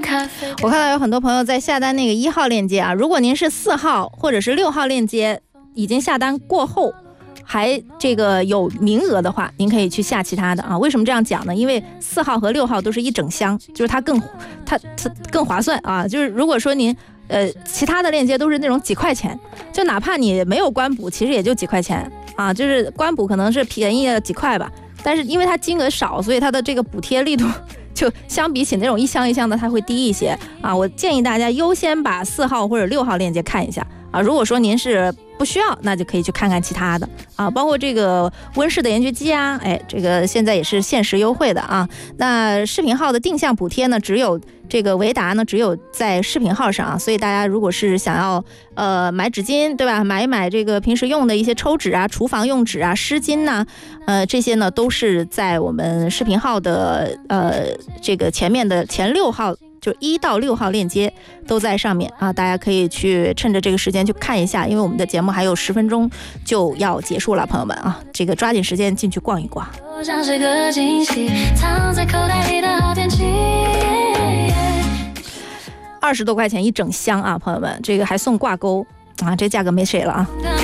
我看到有很多朋友在下单那个1号链接啊，如果您是4号或者是6号链接已经下单过后还这个有名额的话，您可以去下其他的啊。为什么这样讲呢？因为4号和6号都是一整箱，就是它更划算啊。就是如果说您其他的链接都是那种几块钱，就哪怕你没有关补，其实也就几块钱啊，就是关补可能是便宜了几块吧，但是因为它金额少，所以它的这个补贴力度就相比起那种一箱一箱的它会低一些啊。我建议大家优先把4号或者6号链接看一下啊。如果说您是不需要，那就可以去看看其他的啊，包括这个温室的研究机啊，这个现在也是限时优惠的啊。那视频号的定向补贴呢，只有这个维达呢，只有在视频号上啊，所以大家如果是想要买纸巾，对吧？买这个平时用的一些抽纸啊、厨房用纸啊、湿巾呐，这些呢都是在我们视频号的这个前面的前6号。就1到6号链接都在上面啊，大家可以去趁着这个时间去看一下，因为我们的节目还有10分钟就要结束了，朋友们啊，这个抓紧时间进去逛一逛。像是个惊喜，藏在口袋里的好天气，20多块钱一整箱啊，朋友们，这个还送挂钩啊，这价格没谁了啊。